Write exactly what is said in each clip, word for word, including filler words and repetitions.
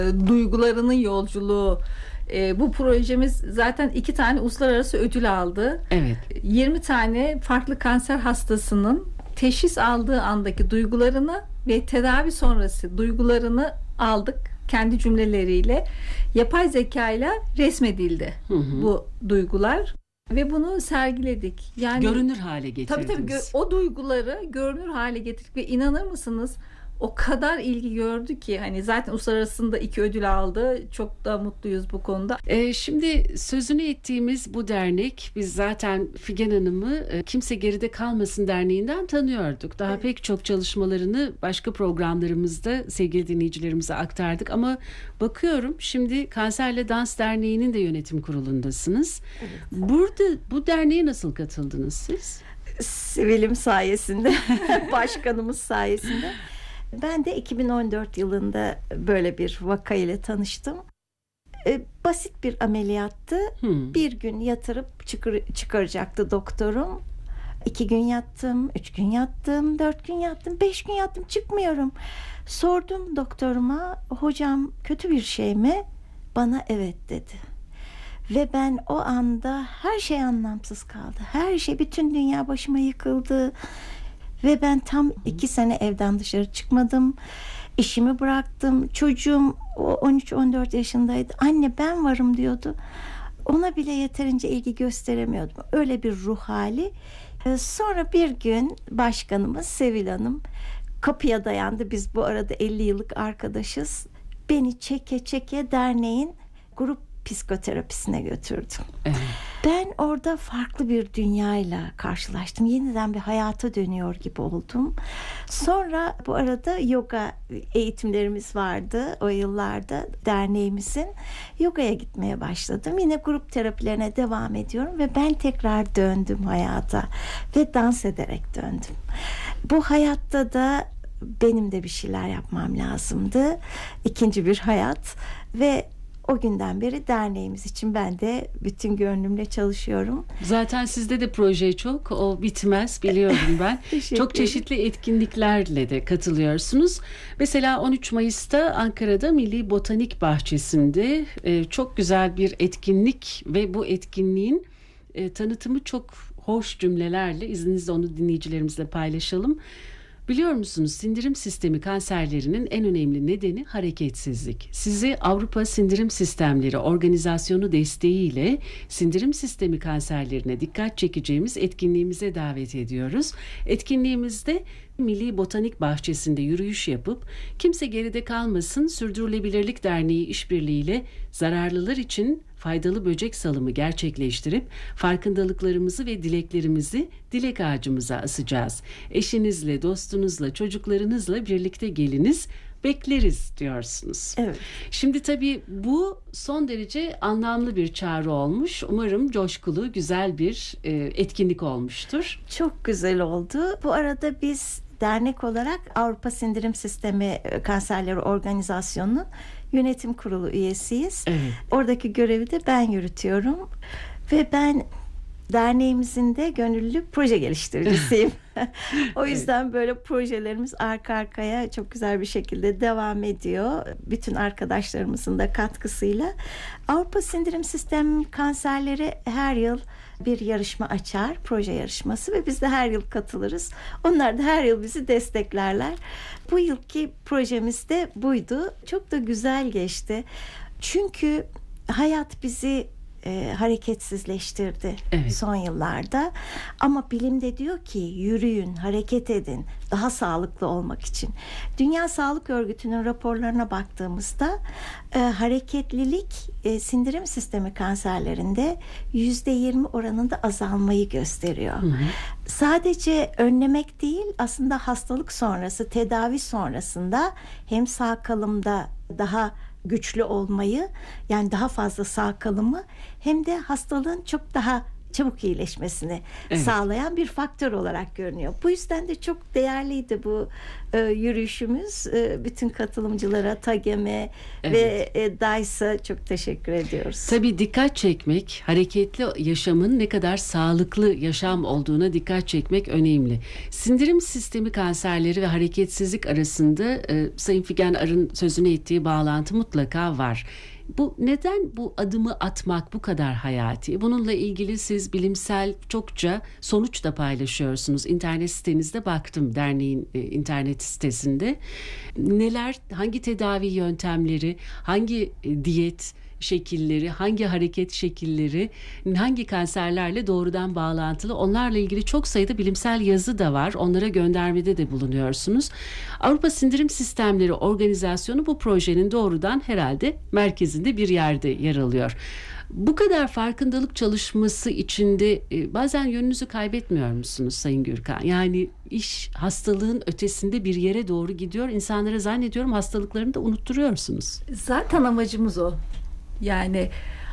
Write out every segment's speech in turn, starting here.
Duygularının yolculuğu. E, bu projemiz zaten iki tane uluslararası ödül aldı. Evet. yirmi tane farklı kanser hastasının teşhis aldığı andaki duygularını ve tedavi sonrası duygularını aldık. Kendi cümleleriyle yapay zeka ile resmedildi hı hı. bu duygular ve bunu sergiledik. Yani görünür hale getirdiniz. Tabii tabii gö- o duyguları görünür hale getirdik ve inanır mısınız? O kadar ilgi gördü ki hani zaten uluslararasında iki ödül aldı. Çok da mutluyuz bu konuda. Ee, şimdi sözünü ettiğimiz bu dernek, biz zaten Figen Hanım'ı e, Kimse Geride Kalmasın Derneği'nden tanıyorduk. Daha evet. pek çok çalışmalarını başka programlarımızda sevgili dinleyicilerimize aktardık. Ama bakıyorum şimdi Kanserle Dans Derneği'nin de yönetim kurulundasınız. Evet. Burada bu derneğe nasıl katıldınız siz? Sevilim sayesinde, başkanımız sayesinde. Ben de iki bin on dört yılında böyle bir vakayla tanıştım. Ee, basit bir ameliyattı. Hmm. Bir gün yatırıp çıkar, çıkaracaktı doktorum. İki gün yattım, üç gün yattım, dört gün yattım, beş gün yattım, çıkmıyorum. Sordum doktoruma, hocam kötü bir şey mi? Bana evet dedi. Ve ben o anda her şey anlamsız kaldı. Her şey, bütün dünya başıma yıkıldı. Ve ben tam iki sene evden dışarı çıkmadım. İşimi bıraktım. Çocuğum on üç on dört yaşındaydı. Anne ben varım diyordu. Ona bile yeterince ilgi gösteremiyordum. Öyle bir ruh hali. Sonra bir gün başkanımız Sevil Hanım kapıya dayandı. Biz bu arada elli yıllık arkadaşız. Beni çeke çeke derneğin grup psikoterapisine götürdüm. Evet. Ben orada farklı bir dünyayla karşılaştım. Yeniden bir hayata dönüyor gibi oldum. Sonra bu arada yoga eğitimlerimiz vardı o yıllarda derneğimizin. Yogaya gitmeye başladım. Yine grup terapilerine devam ediyorum ve ben tekrar döndüm hayata ve dans ederek döndüm. Bu hayatta da benim de bir şeyler yapmam lazımdı. İkinci bir hayat ve o günden beri derneğimiz için ben de bütün gönlümle çalışıyorum. Zaten sizde de proje çok, o bitmez biliyorum ben. Çok çeşitli etkinliklerle de katılıyorsunuz. Mesela on üç Mayıs'ta Ankara'da Milli Botanik Bahçesi'nde e, çok güzel bir etkinlik ve bu etkinliğin e, tanıtımı çok hoş cümlelerle, izninizle onu dinleyicilerimizle paylaşalım. Biliyor musunuz, sindirim sistemi kanserlerinin en önemli nedeni hareketsizlik. Sizi Avrupa Sindirim Sistemleri Organizasyonu desteğiyle sindirim sistemi kanserlerine dikkat çekeceğimiz etkinliğimize davet ediyoruz. Etkinliğimizde Milli Botanik Bahçesi'nde yürüyüş yapıp Kimse Geride Kalmasın Sürdürülebilirlik Derneği işbirliğiyle zararlılar için faydalı böcek salımı gerçekleştirip farkındalıklarımızı ve dileklerimizi dilek ağacımıza asacağız. Eşinizle, dostunuzla, çocuklarınızla birlikte geliniz, bekleriz diyorsunuz. Evet. Şimdi tabii bu son derece anlamlı bir çağrı olmuş. Umarım coşkulu, güzel bir e, etkinlik olmuştur. Çok güzel oldu. Bu arada biz dernek olarak Avrupa Sindirim Sistemi Kanserleri Organizasyonu'nun yönetim kurulu üyesiyiz. Evet. Oradaki görevi de ben yürütüyorum. Ve ben derneğimizin de gönüllü proje geliştiricisiyim. O yüzden evet. Böyle projelerimiz arka arkaya çok güzel bir şekilde devam ediyor. Bütün arkadaşlarımızın da katkısıyla. Avrupa Sindirim Sistemi Kanserleri her yıl bir yarışma açar, proje yarışması ve biz de her yıl katılırız. Onlar da her yıl bizi desteklerler. Bu yılki projemiz de buydu. Çok da güzel geçti. Çünkü hayat bizi E, hareketsizleştirdi evet. son yıllarda. Ama bilim de diyor ki yürüyün, hareket edin daha sağlıklı olmak için. Dünya Sağlık Örgütü'nün raporlarına baktığımızda e, hareketlilik e, sindirim sistemi kanserlerinde yüzde yirmi oranında azalmayı gösteriyor. Hı hı. Sadece önlemek değil, aslında hastalık sonrası, tedavi sonrasında hem sağ kalımda daha güçlü olmayı, yani daha fazla sağ kalımı, hem de hastalığın çok daha çabuk iyileşmesini Evet. sağlayan bir faktör olarak görünüyor. Bu yüzden de çok değerliydi bu e, yürüyüşümüz. E, bütün katılımcılara, TAGEM'e Evet. ve e, DAİS'a çok teşekkür ediyoruz. Tabii dikkat çekmek, hareketli yaşamın ne kadar sağlıklı yaşam olduğuna dikkat çekmek önemli. Sindirim sistemi kanserleri ve hareketsizlik arasında e, Sayın Figen Ar'ın sözünü ettiği bağlantı mutlaka var. Bu neden bu adımı atmak bu kadar hayati? Bununla ilgili siz bilimsel çokça sonuç da paylaşıyorsunuz. İnternet sitenizde baktım, derneğin e, internet sitesinde. Neler, hangi tedavi yöntemleri, hangi e, diyet şekilleri, hangi hareket şekilleri, hangi kanserlerle doğrudan bağlantılı, onlarla ilgili çok sayıda bilimsel yazı da var. Onlara göndermede de bulunuyorsunuz. Avrupa Sindirim Sistemleri Organizasyonu bu projenin doğrudan herhalde merkezinde bir yerde yer alıyor. Bu kadar farkındalık çalışması içinde e, bazen yönünüzü kaybetmiyor musunuz Sayın Gürkan? Yani iş hastalığın ötesinde bir yere doğru gidiyor. İnsanlara zannediyorum hastalıklarını da unutturuyorsunuz. Zaten amacımız o. Yani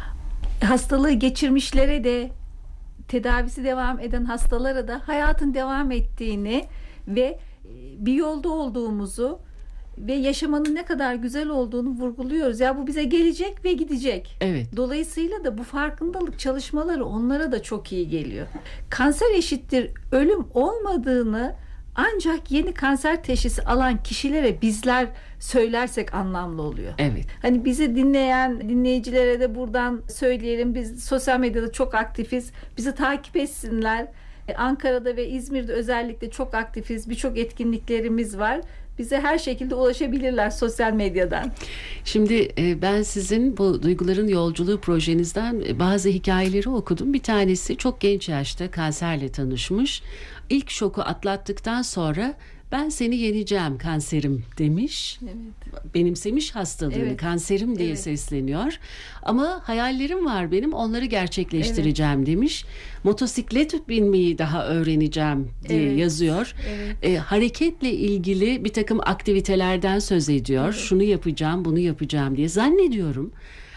hastalığı geçirmişlere de, tedavisi devam eden hastalara da hayatın devam ettiğini ve bir yolda olduğumuzu ve yaşamanın ne kadar güzel olduğunu vurguluyoruz. Ya bu bize gelecek ve gidecek. Evet. Dolayısıyla da bu farkındalık çalışmaları onlara da çok iyi geliyor. Kanser eşittir ölüm olmadığını ancak yeni kanser teşhisi alan kişilere bizler söylersek anlamlı oluyor. Evet. Hani bizi dinleyen dinleyicilere de buradan söyleyelim. Biz sosyal medyada çok aktifiz. Bizi takip etsinler. Ankara'da ve İzmir'de özellikle çok aktifiz. Birçok etkinliklerimiz var. Bize her şekilde ulaşabilirler sosyal medyadan. Şimdi e, ben sizin bu Duyguların Yolculuğu projenizden e, bazı hikayeleri okudum. Bir tanesi çok genç yaşta kanserle tanışmış. İlk şoku atlattıktan sonra ben seni yeneceğim kanserim demiş. Evet. Benimsemiş hastalığını, Evet. kanserim diye Evet. sesleniyor. Ama hayallerim var benim, onları gerçekleştireceğim demiş. Motosiklet binmeyi daha öğreneceğim diye Evet. yazıyor. Evet. E, hareketle ilgili bir takım aktivitelerden söz ediyor. Evet. Şunu yapacağım, bunu yapacağım diye. Zannediyorum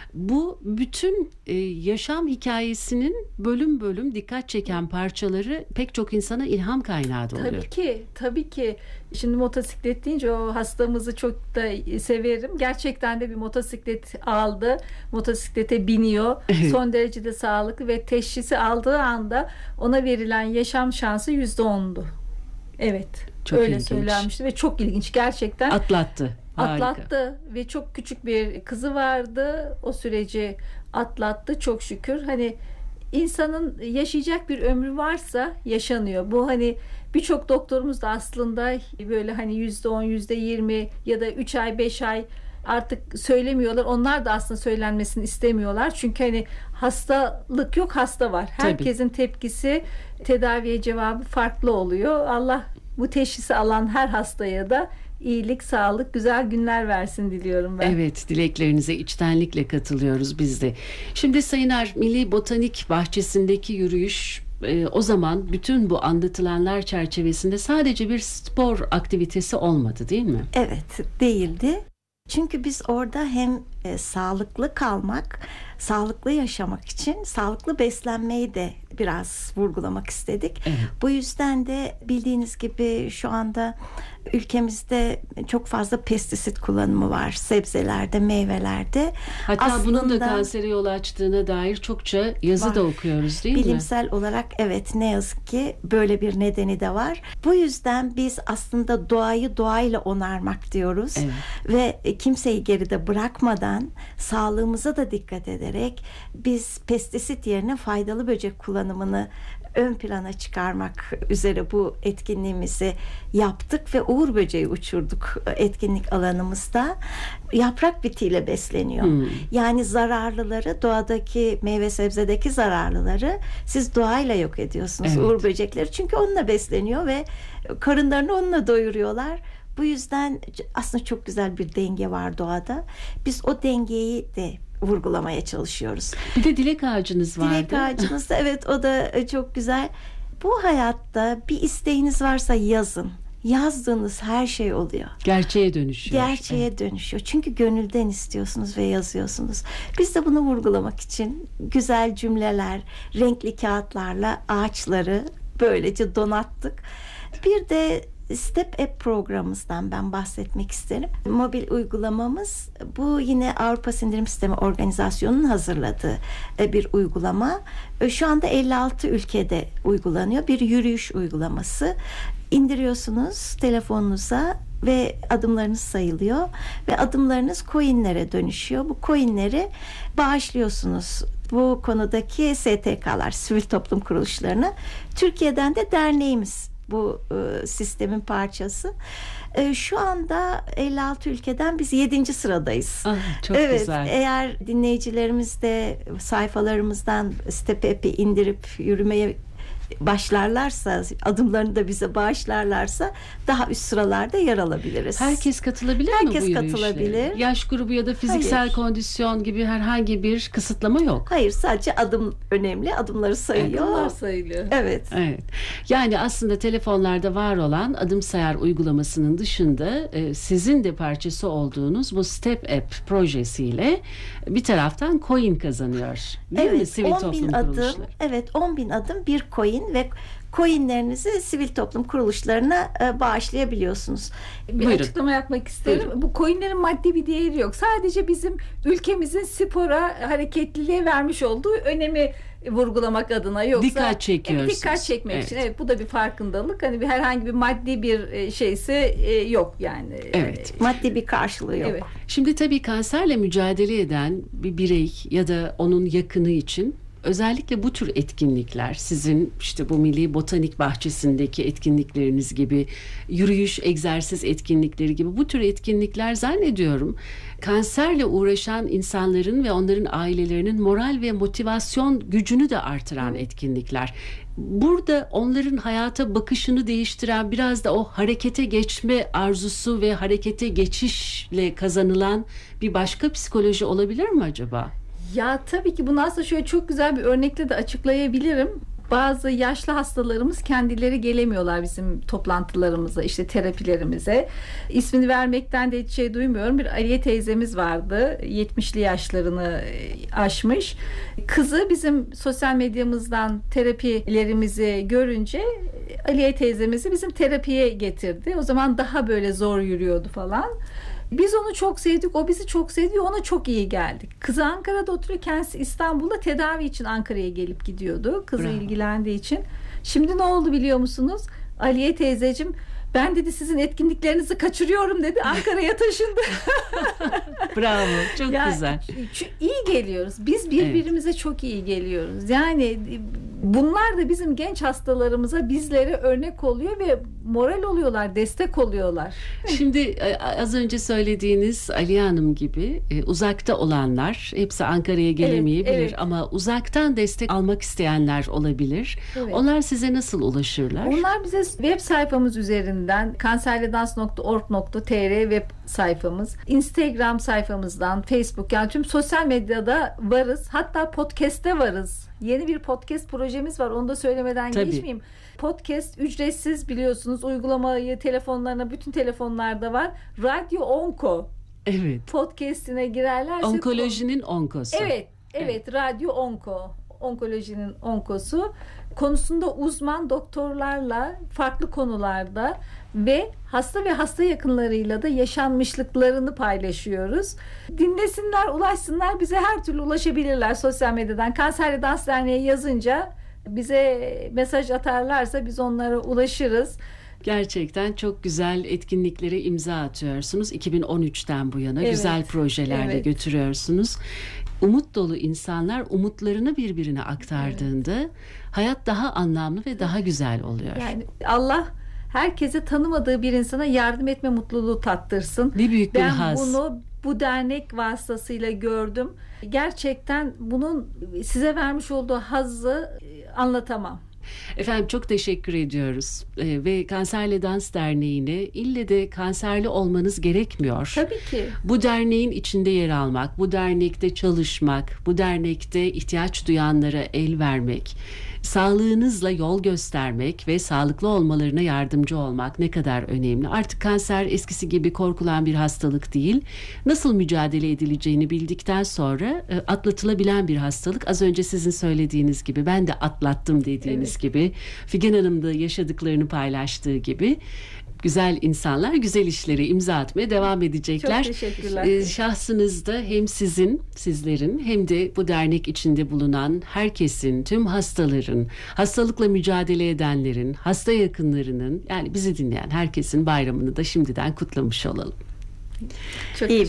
bu bütün e, yaşam hikayesinin bölüm bölüm dikkat çeken parçaları pek çok insana ilham kaynağı da oluyor. Tabii ki, tabii ki. Şimdi motosiklet deyince o hastamızı çok da severim. Gerçekten de bir motosiklet aldı. Motosiklete biniyor. Evet. Son derece de sağlıklı ve teşhisi aldığı anda ona verilen yaşam şansı yüzde ondu. Evet. Çok öyle ilginç. söylenmişti ve çok ilginç gerçekten. Atlattı. Harika. Atlattı ve çok küçük bir kızı vardı. O süreci atlattı çok şükür. Hani insanın yaşayacak bir ömrü varsa yaşanıyor. Bu hani birçok doktorumuz da aslında böyle hani yüzde on, yüzde yirmi ya da üç ay, beş ay artık söylemiyorlar. Onlar da aslında söylenmesini istemiyorlar. Çünkü hani hastalık yok, hasta var. Herkesin tepkisi, tedaviye cevabı farklı oluyor. Allah bu teşhisi alan her hastaya da iyilik, sağlık, güzel günler versin diliyorum ben. Evet, dileklerinize içtenlikle katılıyoruz biz de. Şimdi Sayın Er, Milli Botanik Bahçesi'ndeki yürüyüş e, o zaman bütün bu anlatılanlar çerçevesinde sadece bir spor aktivitesi olmadı değil mi? Evet, değildi. Çünkü biz orada hem e, sağlıklı kalmak, sağlıklı yaşamak için sağlıklı beslenmeyi de biraz vurgulamak istedik. Evet. Bu yüzden de bildiğiniz gibi şu anda ülkemizde çok fazla pestisit kullanımı var. Sebzelerde, meyvelerde. Hatta Aslında, bunun da kansere yol açtığına dair çokça yazı var. da okuyoruz değil mi? Bilimsel olarak evet, ne yazık ki böyle bir nedeni de var. Bu yüzden biz aslında doğayı doğayla onarmak diyoruz. Evet. Ve kimseyi geride bırakmadan sağlığımıza da dikkat ederek biz pestisit yerine faydalı böcek kullanımını ön plana çıkarmak üzere bu etkinliğimizi yaptık ve uğur böceği uçurduk etkinlik alanımızda. Yaprak bitiyle besleniyor. Hmm. Yani zararlıları, doğadaki meyve sebzedeki zararlıları siz doğayla yok ediyorsunuz, Evet. uğur böcekleri. Çünkü onunla besleniyor ve karınlarını onunla doyuruyorlar. Bu yüzden aslında çok güzel bir denge var doğada. Biz o dengeyi de vurgulamaya çalışıyoruz. Bir de dilek ağacınız vardı. Dilek ağacımız da evet, o da çok güzel. Bu hayatta bir isteğiniz varsa yazın. yazdığınız her şey oluyor. Gerçeğe dönüşüyor. Gerçeğe evet. dönüşüyor. Çünkü gönülden istiyorsunuz ve yazıyorsunuz. Biz de bunu vurgulamak için güzel cümleler, renkli kağıtlarla ağaçları böylece donattık. Bir de Step App programımızdan ben bahsetmek isterim. Mobil uygulamamız bu yine Avrupa Sindirim Sistemi Organizasyonu'nun hazırladığı bir uygulama. Şu anda elli altı ülkede uygulanıyor. Bir yürüyüş uygulaması. İndiriyorsunuz telefonunuza ve adımlarınız sayılıyor ve adımlarınız coinlere dönüşüyor. Bu coinleri bağışlıyorsunuz. Bu konudaki S T K'lar, sivil toplum kuruluşlarına. Türkiye'den de derneğimiz bu e, sistemin parçası. E, şu anda elli altı ülkeden biz yedinci sıradayız. Ah, çok evet, güzel. Eğer dinleyicilerimiz de sayfalarımızdan Step App'i indirip yürümeye başlarlarsa, adımlarını da bize bağışlarlarsa daha üst sıralarda yer alabiliriz. Herkes katılabilir Herkes mi bu yürüyüşlere? katılabilir. Yaş grubu ya da fiziksel Hayır. kondisyon gibi herhangi bir kısıtlama yok. Hayır, sadece adım önemli. Adımları sayıyor. Adımlar sayılıyor. Evet. Evet. Yani aslında telefonlarda var olan adım sayar uygulamasının dışında e, sizin de parçası olduğunuz bu Step App projesiyle bir taraftan coin kazanıyor. Değil evet, mi? Sivil on bin toplum adım, kuruluşları. evet, on bin adım bir coin ve coinlerinizi sivil toplum kuruluşlarına e, bağışlayabiliyorsunuz. Bir Buyurun. açıklama yapmak isterim. Buyurun. Bu coinlerin maddi bir değeri yok. Sadece bizim ülkemizin spora, hareketliliğe vermiş olduğu önemi vurgulamak adına, yoksa Dikkat çekiyorsunuz. Evet, dikkat çekmek Evet. için. Evet, bu da bir farkındalık. Hani bir herhangi bir maddi bir şeysi yok yani. Evet. Maddi bir karşılığı yok. Evet. Şimdi tabii kanserle mücadele eden bir birey ya da onun yakını için özellikle bu tür etkinlikler, sizin işte bu Milli Botanik Bahçesi'ndeki etkinlikleriniz gibi, yürüyüş, egzersiz etkinlikleri gibi bu tür etkinlikler zannediyorum kanserle uğraşan insanların ve onların ailelerinin moral ve motivasyon gücünü de artıran etkinlikler. Burada onların hayata bakışını değiştiren, biraz da o harekete geçme arzusu ve harekete geçişle kazanılan bir başka psikoloji olabilir mi acaba? Ya tabii ki bunu aslında şöyle çok güzel bir örnekle de açıklayabilirim. Bazı yaşlı hastalarımız kendileri gelemiyorlar bizim toplantılarımıza, işte terapilerimize. İsmini vermekten de hiç şey duymuyorum. Bir Aliye teyzemiz vardı. yetmişli yaşlarını aşmış. Kızı bizim sosyal medyamızdan terapilerimizi görünce Aliye teyzemizi bizim terapiye getirdi. O zaman daha böyle zor yürüyordu falan. Biz onu çok sevdik, o bizi çok sevdi, ona çok iyi geldik. Kızı Ankara'da oturuyor, kendisi İstanbul'da tedavi için Ankara'ya gelip gidiyordu. Kızı Bravo. ilgilendiği için. Şimdi ne oldu biliyor musunuz? Aliye teyzeciğim, ben dedi sizin etkinliklerinizi kaçırıyorum dedi, Ankara'ya taşındı. Bravo, çok ya, güzel. İyi geliyoruz. Biz birbirimize evet. çok iyi geliyoruz. Yani bunlar da bizim genç hastalarımıza, bizlere örnek oluyor ve moral oluyorlar, destek oluyorlar. Şimdi az önce söylediğiniz Aliye Hanım gibi uzakta olanlar, hepsi Ankara'ya gelemeyebilir evet, evet. ama uzaktan destek almak isteyenler olabilir. Evet. Onlar size nasıl ulaşırlar? Onlar bize web sayfamız üzerinden kanserledans nokta org nokta tr web sayfamız, Instagram sayfamızdan, Facebook, yani tüm sosyal medyada varız. Hatta podcast'te varız. Yeni bir podcast projemiz var. Onu da söylemeden Tabii. geçmeyeyim. Podcast ücretsiz, biliyorsunuz. Uygulamayı telefonlarına, bütün telefonlarda var. Radyo Onko. Evet. Podcast'ine girerlerse. Onkolojinin onkosu. Evet. Evet. evet. Radyo Onko. Onkolojinin onkosu. Konusunda uzman doktorlarla farklı konularda ve hasta ve hasta yakınlarıyla da yaşanmışlıklarını paylaşıyoruz. Dinlesinler, ulaşsınlar, bize her türlü ulaşabilirler sosyal medyadan. Kanserle Dans Derneği yazınca bize mesaj atarlarsa biz onlara ulaşırız. Gerçekten çok güzel etkinliklere imza atıyorsunuz. iki bin on üçten bu yana evet, güzel projelerle evet. götürüyorsunuz. Umut dolu insanlar umutlarını birbirine aktardığında evet. hayat daha anlamlı ve daha güzel oluyor. Yani Allah herkese tanımadığı bir insana yardım etme mutluluğu tattırsın. Ne büyük bir ben haz. Ben bunu bu dernek vasıtasıyla gördüm. Gerçekten bunun size vermiş olduğu hazzı anlatamam. Efendim çok teşekkür ediyoruz. Ee, ve Kanserle Dans Derneği'ne ille de kanserli olmanız gerekmiyor. Tabii ki. Bu derneğin içinde yer almak, bu dernekte çalışmak, bu dernekte ihtiyaç duyanlara el vermek, sağlığınızla yol göstermek ve sağlıklı olmalarına yardımcı olmak ne kadar önemli. Artık kanser eskisi gibi korkulan bir hastalık değil. Nasıl mücadele edileceğini bildikten sonra e, atlatılabilen bir hastalık. Az önce sizin söylediğiniz gibi, ben de atlattım dediğiniz Evet. gibi, Figen Hanım da yaşadıklarını paylaştığı gibi, güzel insanlar güzel işleri imza atmaya devam edecekler. Çok teşekkürler. Ee, şahsınızda hem sizin, sizlerin hem de bu dernek içinde bulunan herkesin, tüm hastaların, hastalıkla mücadele edenlerin, hasta yakınlarının, yani bizi dinleyen herkesin bayramını da şimdiden kutlamış olalım. Çok İyi